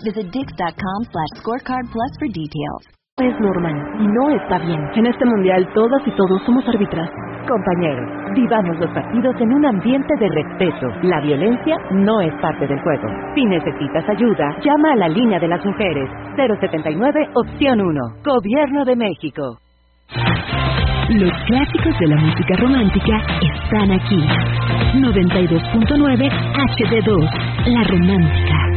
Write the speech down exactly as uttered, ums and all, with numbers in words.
Visit Dix.com slash scorecard plus for details. Es normal y no está bien. En este mundial todas y todos somos árbitras. Compañeros, vivamos los partidos en un ambiente de respeto. La violencia no es parte del juego. Si necesitas ayuda, llama a la línea de las mujeres. cero setenta y nueve, opción uno. Gobierno de México. Los clásicos de la música romántica están aquí. noventa y dos punto nueve H D dos, La Romántica.